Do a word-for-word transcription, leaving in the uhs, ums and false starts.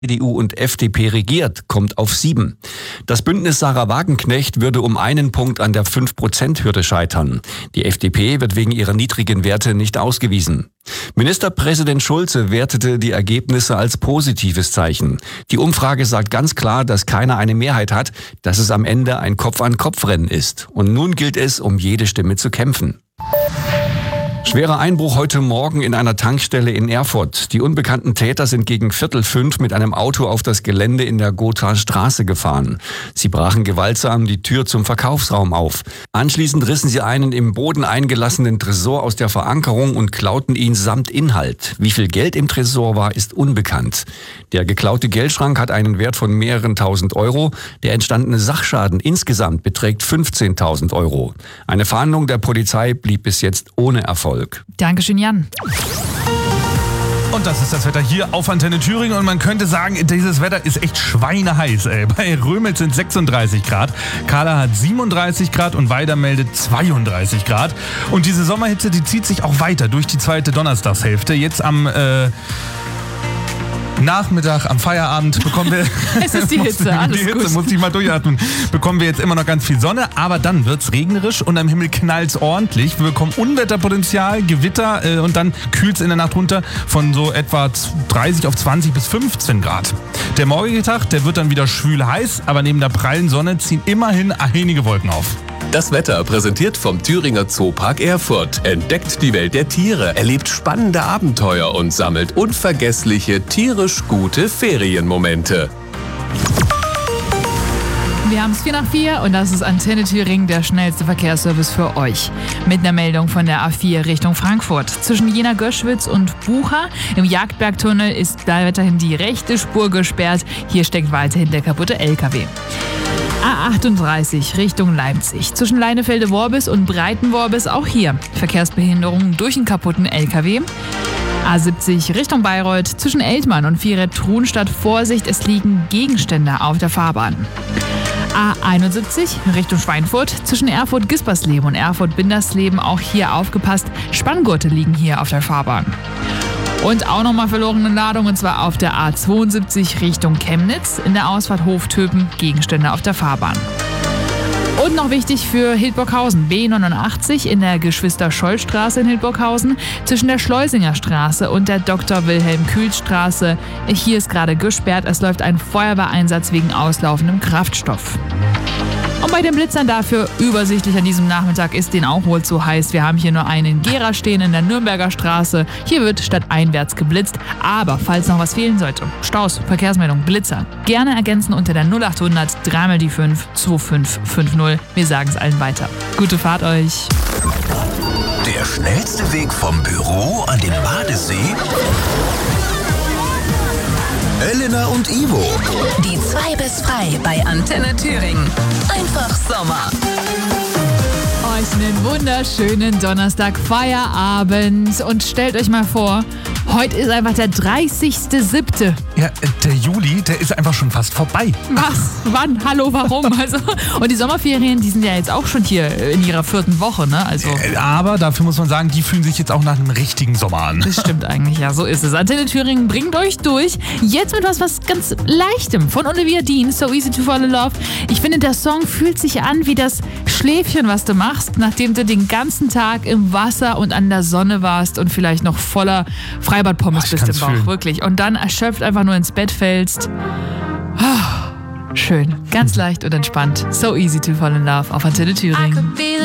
C D U und F D P regiert, kommt auf sieben. Das Bündnis Sarah Wagenknecht würde um einen Punkt an der fünf Prozent Hürde scheitern. Die F D P wird wegen ihrer niedrigen Werte nicht ausgewiesen. Ministerpräsident Schulze wertete die Ergebnisse als positives Zeichen. Die Umfrage sagt ganz klar, dass keiner eine Mehrheit hat, dass es am Ende ein Kopf-an-Kopf-Rennen ist. Und nun gilt es, um jede Stimme zu kämpfen. Schwerer Einbruch heute Morgen in einer Tankstelle in Erfurt. Die unbekannten Täter sind gegen Viertel fünf mit einem Auto auf das Gelände in der Gothaer Straße gefahren. Sie brachen gewaltsam die Tür zum Verkaufsraum auf. Anschließend rissen sie einen im Boden eingelassenen Tresor aus der Verankerung und klauten ihn samt Inhalt. Wie viel Geld im Tresor war, ist unbekannt. Der geklaute Geldschrank hat einen Wert von mehreren tausend Euro. Der entstandene Sachschaden insgesamt beträgt fünfzehntausend Euro. Eine Fahndung der Polizei blieb bis jetzt ohne Erfolg. Dankeschön, Jan. Und das ist das Wetter hier auf Antenne Thüringen und man könnte sagen, dieses Wetter ist echt schweineheiß. Ey. Bei Römels sind sechsunddreißig Grad, Kahla hat siebenunddreißig Grad und Weida meldet zweiunddreißig Grad. Und diese Sommerhitze, die zieht sich auch weiter durch die zweite Donnerstagshälfte. Jetzt am äh, Nachmittag, am Feierabend bekommen wir... Es ist die Hitze, alles Die Hitze, gut. muss ich mal durchatmen. Bekommen wir jetzt immer noch ganz viel Sonne, aber dann wird's regnerisch und am Himmel knallt's ordentlich. Wir bekommen Unwetterpotenzial, Gewitter äh, und dann kühlt's in der Nacht runter von so etwa dreißig auf zwanzig bis fünfzehn Grad. Der morgige Tag, der wird dann wieder schwül heiß, aber neben der prallen Sonne ziehen immerhin einige Wolken auf. Das Wetter präsentiert vom Thüringer Zoopark Erfurt. Entdeckt die Welt der Tiere, erlebt spannende Abenteuer und sammelt unvergessliche, tierisch gute Ferienmomente. Wir haben es vier nach vier und das ist Antenne Thüringen, der schnellste Verkehrsservice für euch. Mit einer Meldung von der A vier Richtung Frankfurt. Zwischen Jena-Göschwitz und Bucha im Jagdbergtunnel ist weiterhin die rechte Spur gesperrt. Hier steckt weiterhin der kaputte L K W. A achtunddreißig Richtung Leipzig. Zwischen Leinefelde-Worbis und Breiten-Worbis auch hier Verkehrsbehinderung durch einen kaputten L K W. A siebzig Richtung Bayreuth. Zwischen Eltmann und Vieret-Truhenstadt Vorsicht, es liegen Gegenstände auf der Fahrbahn. A einundsiebzig Richtung Schweinfurt. Zwischen Erfurt-Gispersleben und Erfurt-Bindersleben auch hier aufgepasst. Spanngurte liegen hier auf der Fahrbahn. Und auch nochmal verlorene Ladung, und zwar auf der A zweiundsiebzig Richtung Chemnitz. In der Ausfahrt Hoftöpen Gegenstände auf der Fahrbahn. Und noch wichtig für Hildburghausen, B neunundachtzig in der Geschwister-Scholl-Straße in Hildburghausen. Zwischen der Schleusinger Straße und der Doktor Wilhelm-Kühl-Straße. Hier ist gerade gesperrt, es läuft ein Feuerwehreinsatz wegen auslaufendem Kraftstoff. Und bei den Blitzern dafür übersichtlich an diesem Nachmittag ist denen auch wohl zu heiß. Wir haben hier nur einen in Gera stehen in der Nürnberger Straße. Hier wird stadteinwärts geblitzt. Aber falls noch was fehlen sollte, Staus, Verkehrsmeldung, Blitzer, gerne ergänzen unter der null achthundert drei mal die fünf zwei fünf fünf null. Wir sagen es allen weiter. Gute Fahrt euch. Der schnellste Weg vom Büro an den Badesee? Elena und Ivo. Die zwei bis frei bei Antenne Thüringen. Einfach Sommer. Euch einen wunderschönen Donnerstag Feierabend und stellt euch mal vor, heute ist einfach der dreißigste siebte Ja, der Juli, der ist einfach schon fast vorbei. Was? Wann? Hallo, warum? Also, und die Sommerferien, die sind ja jetzt auch schon hier in ihrer vierten Woche, ne? Also, Aber dafür muss man sagen, die fühlen sich jetzt auch nach einem richtigen Sommer an. das stimmt eigentlich, ja, so ist es. Antenne Thüringen bringt euch durch. Jetzt mit was, was ganz Leichtem von Olivia Dean, So Easy to Fall in Love. Ich finde, der Song fühlt sich an wie das Schläfchen, was du machst, nachdem du den ganzen Tag im Wasser und an der Sonne warst und vielleicht noch voller Freibadpommes Ach, ich bist im kann's Bauch, fühlen. wirklich. Und dann erschöpft einfach nur ins Bett fällst. Ah, schön, ganz leicht und entspannt. So Easy to Fall in Love auf Antenne Thüringen.